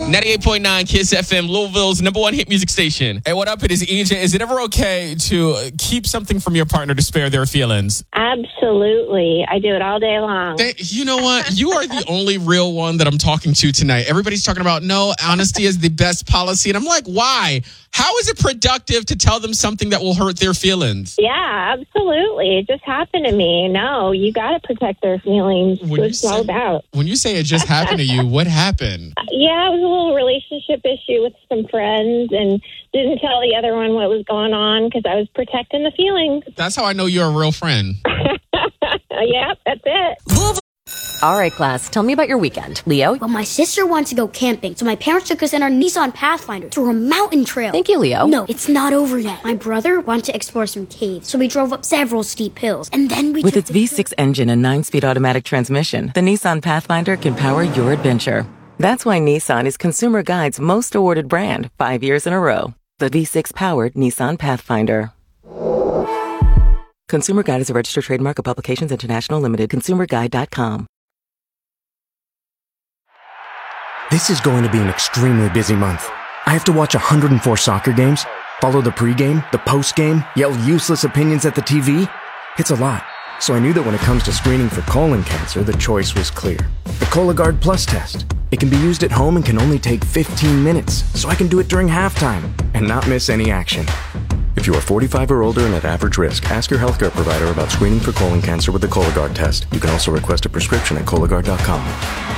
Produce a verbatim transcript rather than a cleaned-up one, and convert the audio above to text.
ninety-eight point nine Kiss F M, Louisville's number one hit music station. Hey, what up? It is E J. Is it ever okay to keep something from your partner to spare their feelings? Absolutely. I do it all day long. They, you know what? You are the only real one that I'm talking to tonight. Everybody's talking about, no, honesty is the best policy. And I'm like, why? How is it productive to tell them something that will hurt their feelings? Yeah, absolutely. It just happened to me. No, you got to protect their feelings. When That's what it's all about. When you say it just happened to you, what happened? Yeah, it was a little relationship issue with some friends and didn't tell the other one what was going on because I was protecting the feelings. That's how I know you're a real friend. Yep, that's it. All right, class, tell me about your weekend. Leo? Well, my sister wanted to go camping, so my parents took us in our Nissan Pathfinder through a mountain trail. Thank you, Leo. No, it's not over yet. My brother wanted to explore some caves, so we drove up several steep hills, and then we With took its the V six engine and nine-speed automatic transmission, the Nissan Pathfinder can power your adventure. That's why Nissan is Consumer Guide's most awarded brand five years in a row. The V six-powered Nissan Pathfinder. Consumer Guide is a registered trademark of Publications International Limited. consumer guide dot com. This is going to be an extremely busy month. I have to watch one hundred four soccer games, follow the pregame, the postgame, yell useless opinions at the T V. It's a lot. So I knew that when it comes to screening for colon cancer, the choice was clear. The Cologuard Plus test. It can be used at home and can only take fifteen minutes, so I can do it during halftime and not miss any action. If you are forty-five or older and at average risk, ask your healthcare provider about screening for colon cancer with the Cologuard test. You can also request a prescription at Cologuard dot com.